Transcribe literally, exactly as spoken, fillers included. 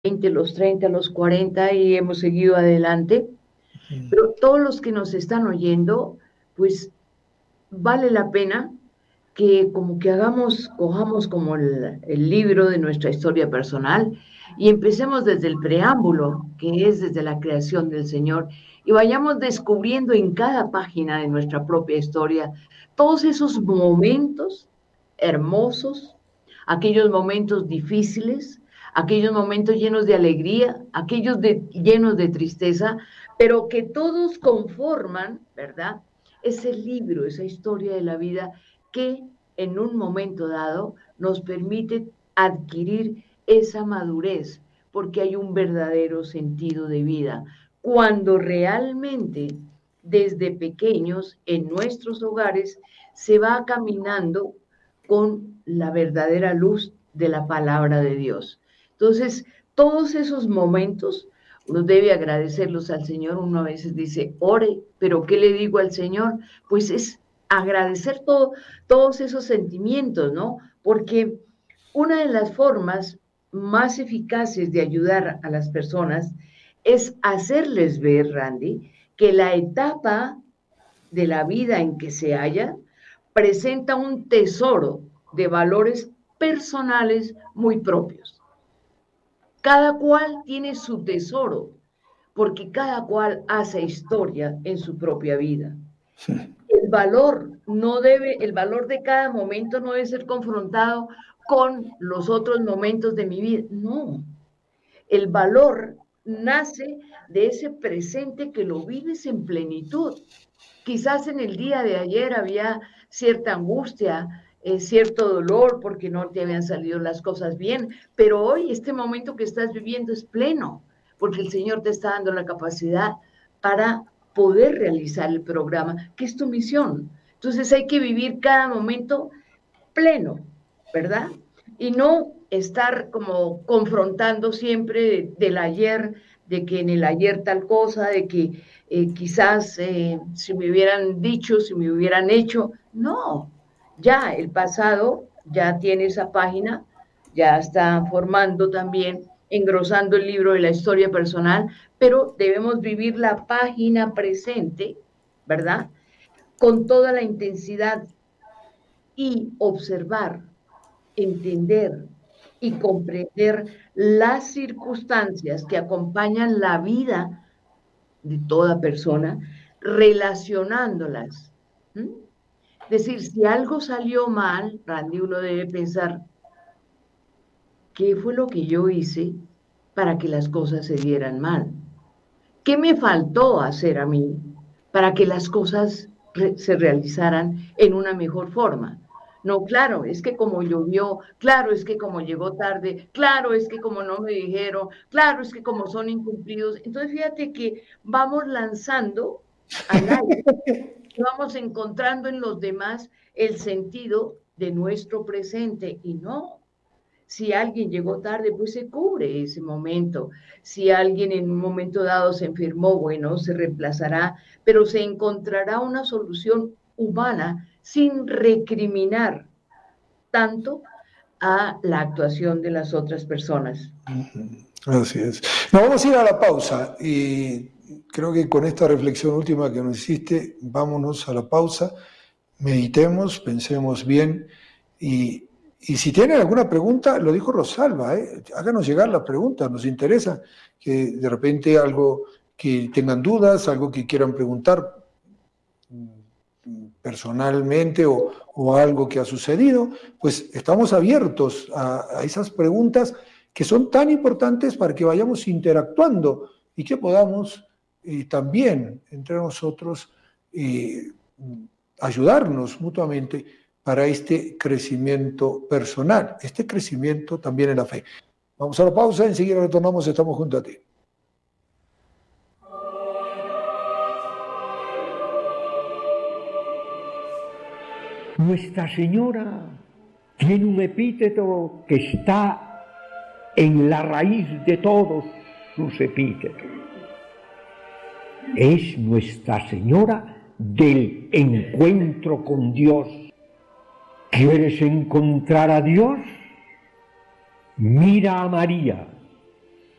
veinte, los treinta, los cuarenta y hemos seguido adelante. Pero todos los que nos están oyendo, pues vale la pena que como que hagamos, cojamos como el, el libro de nuestra historia personal y empecemos desde el preámbulo, que es desde la creación del Señor, y vayamos descubriendo en cada página de nuestra propia historia todos esos momentos hermosos, aquellos momentos difíciles, aquellos momentos llenos de alegría, aquellos de, llenos de tristeza, pero que todos conforman, ¿verdad? Ese libro, esa historia de la vida que en un momento dado nos permite adquirir esa madurez, porque hay un verdadero sentido de vida. Cuando realmente desde pequeños en nuestros hogares se va caminando con la verdadera luz de la palabra de Dios. Entonces, todos esos momentos uno debe agradecerlos al Señor. Uno a veces dice, ore, pero ¿qué le digo al Señor? Pues es agradecer todo, todos esos sentimientos, ¿no? Porque una de las formas más eficaces de ayudar a las personas es hacerles ver, Randy, que la etapa de la vida en que se halla presenta un tesoro de valores personales muy propios. Cada cual tiene su tesoro, porque cada cual hace historia en su propia vida. El valor no debe, el valor de cada momento no debe ser confrontado con los otros momentos de mi vida. No, el valor nace de ese presente que lo vives en plenitud. Quizás en el día de ayer había cierta angustia, eh, cierto dolor porque no te habían salido las cosas bien, pero hoy este momento que estás viviendo es pleno, porque el Señor te está dando la capacidad para poder realizar el programa, que es tu misión. Entonces hay que vivir cada momento pleno, ¿verdad? Y no estar como confrontando siempre de, del ayer, de que en el ayer tal cosa, de que eh, quizás eh, si me hubieran dicho, si me hubieran hecho. No, ya el pasado ya tiene esa página, ya está formando también, engrosando el libro de la historia personal, pero debemos vivir la página presente, ¿verdad? Con toda la intensidad y observar, entender y comprender las circunstancias que acompañan la vida de toda persona, relacionándolas. ¿Mm? Es decir, si algo salió mal, Randy, uno debe pensar, ¿qué fue lo que yo hice para que las cosas se dieran mal? ¿Qué me faltó hacer a mí para que las cosas re se realizaran en una mejor forma? No, claro, es que como llovió, claro, es que como llegó tarde, claro, es que como no me dijeron, claro, es que como son incumplidos. Entonces, fíjate que vamos lanzando al aire, vamos encontrando en los demás el sentido de nuestro presente y no. Si alguien llegó tarde, pues se cubre ese momento. Si alguien en un momento dado se enfermó, bueno, se reemplazará, pero se encontrará una solución humana sin recriminar tanto a la actuación de las otras personas. Así es. Nos vamos a ir a la pausa y creo que con esta reflexión última que nos hiciste, vámonos a la pausa, meditemos, pensemos bien y, y si tienen alguna pregunta, lo dijo Rosalba, ¿eh? Háganos llegar las preguntas, nos interesa que de repente algo que tengan dudas, algo que quieran preguntar personalmente o, o algo que ha sucedido, pues estamos abiertos a, a esas preguntas que son tan importantes para que vayamos interactuando y que podamos eh, también entre nosotros eh, ayudarnos mutuamente para este crecimiento personal, este crecimiento también en la fe. Vamos a la pausa, enseguida retornamos, estamos junto a ti. Nuestra Señora tiene un epíteto que está en la raíz de todos sus epítetos. Es Nuestra Señora del encuentro con Dios. ¿Quieres encontrar a Dios? Mira a María.